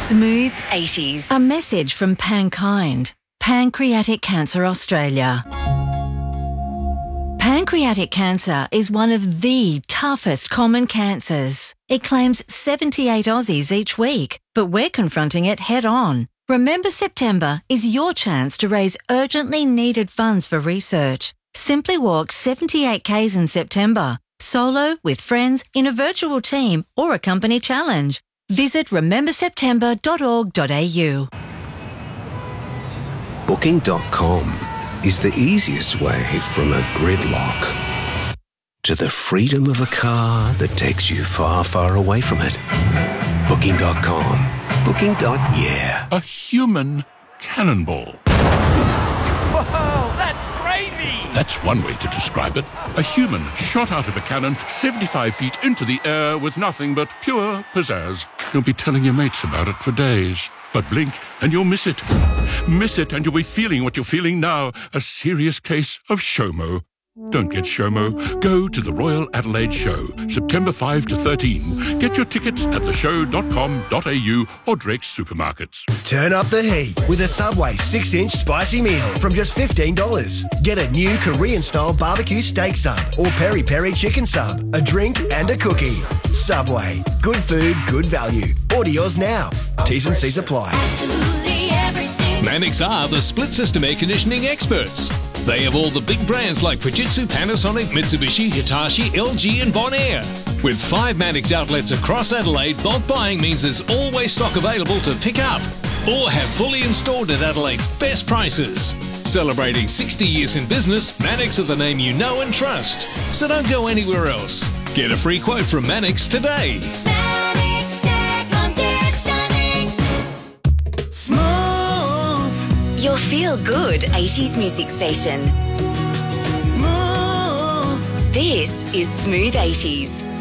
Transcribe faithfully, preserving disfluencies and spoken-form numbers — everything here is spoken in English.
Smooth eighties. A message from Pankind, Pancreatic Cancer Australia. Pancreatic cancer is one of the toughest common cancers. It claims seventy-eight Aussies each week, but we're confronting it head on. Remember September is your chance to raise urgently needed funds for research. Simply walk seventy-eight kays in September, solo, with friends, in a virtual team or a company challenge. Visit remember september dot org dot a u. Booking dot com is the easiest way from a gridlock to the freedom of a car that takes you far, far away from it. Booking dot com. Booking. Yeah. A human cannonball. Whoa, that's crazy! That's one way to describe it. A human shot out of a cannon seventy-five feet into the air with nothing but pure pizzazz. You'll be telling your mates about it for days. But blink and you'll miss it. Miss it and you'll be feeling what you're feeling now. A serious case of SHOMO. Don't get SHOMO. Go to the Royal Adelaide Show, September fifth to thirteenth. Get your tickets at the show dot com dot a u or Drake's Supermarkets. Turn up the heat with a Subway six inch spicy meal from just fifteen dollars. Get a new Korean-style barbecue steak sub or peri-peri chicken sub, a drink and a cookie. Subway. Good food, good value. Order yours now. T's and C's apply. Mannix are the split system air conditioning experts. They have all the big brands like Fujitsu, Panasonic, Mitsubishi, Hitachi, L G and Bonaire. With five Mannix outlets across Adelaide, bulk buying means there's always stock available to pick up or have fully installed at Adelaide's best prices. Celebrating sixty years in business, Mannix are the name you know and trust. So don't go anywhere else. Get a free quote from Mannix today. Mannix Air Conditioning. Smooth. Your feel-good eighties music station. Smooth. This is Smooth eighties.